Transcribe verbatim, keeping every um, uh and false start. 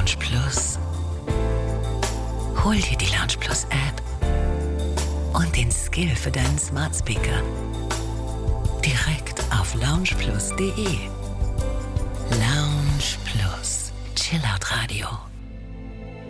Lounge Plus. Hol dir die Lounge Plus App und den Skill für deinen Smart Speaker direkt auf lounge plus punkt de. Lounge Plus, Chillout Radio.